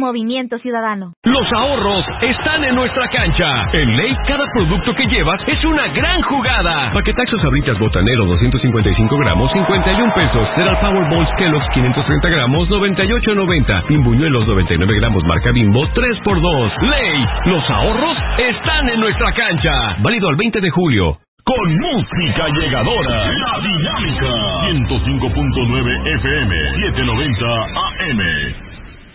Movimiento Ciudadano. Los ahorros están en nuestra cancha. En Ley, cada producto que llevas es una gran jugada. Paquetaxos Sabritas Botanero 255 gramos, 51 pesos. Cereal Powerballs Kellogg's 530 gramos, 98.90. Pimbuñuelos 99 gramos marca Bimbo, 3x2. Ley, los ahorros están en nuestra cancha. Válido al 20 de julio. Con música llegadora, La Dinámica, 105.9 FM, 790 AM.